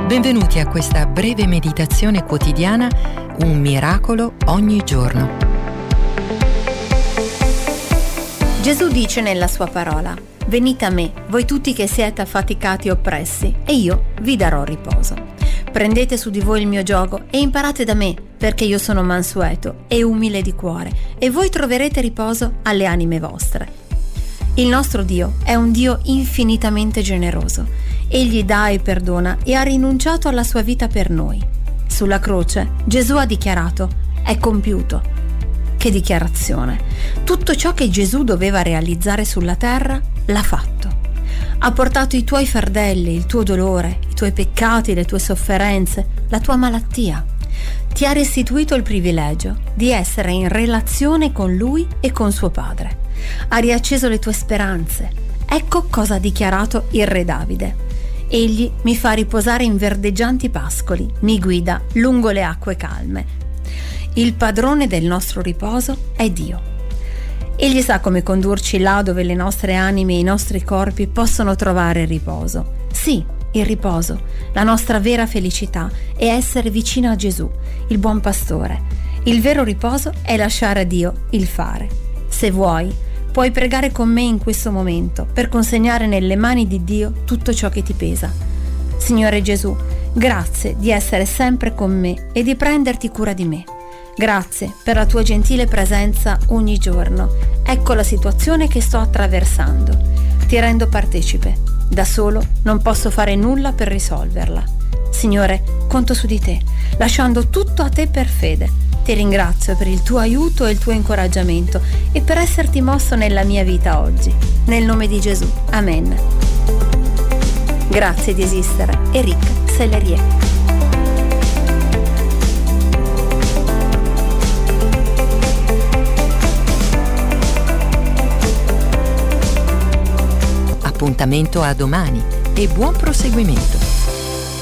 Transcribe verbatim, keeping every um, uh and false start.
Benvenuti a questa breve meditazione quotidiana, un miracolo ogni giorno. Gesù dice nella sua parola: venite a me, voi tutti che siete affaticati e oppressi, e io vi darò riposo. Prendete su di voi il mio giogo e imparate da me, perché io sono mansueto e umile di cuore, e voi troverete riposo alle anime vostre. Il nostro Dio è un Dio infinitamente generoso. Egli dà e perdona e ha rinunciato alla sua vita per noi. Sulla croce Gesù ha dichiarato: è compiuto. Che dichiarazione! Tutto ciò che Gesù doveva realizzare sulla terra l'ha fatto. Ha portato i tuoi fardelli, il tuo dolore, i tuoi peccati, le tue sofferenze, la tua malattia. Ti ha restituito il privilegio di essere in relazione con Lui e con suo Padre. Ha riacceso le tue speranze. Ecco cosa ha dichiarato il re Davide: egli mi fa riposare in verdeggianti pascoli, mi guida lungo le acque calme. Il padrone del nostro riposo è Dio. Egli sa come condurci là dove le nostre anime e i nostri corpi possono trovare riposo. Sì, il riposo, la nostra vera felicità è essere vicino a Gesù, il buon pastore. Il vero riposo è lasciare a Dio il fare. Se vuoi, puoi pregare con me in questo momento per consegnare nelle mani di Dio tutto ciò che ti pesa. Signore Gesù, grazie di essere sempre con me e di prenderti cura di me. Grazie per la tua gentile presenza ogni giorno. Ecco la situazione che sto attraversando. Ti rendo partecipe. Da solo non posso fare nulla per risolverla. Signore, conto su di te, lasciando tutto a te per fede. Ti ringrazio per il tuo aiuto e il tuo incoraggiamento e per esserti mosso nella mia vita oggi. Nel nome di Gesù. Amen. Grazie di esistere. Eric Sellerier. Appuntamento a domani e buon proseguimento.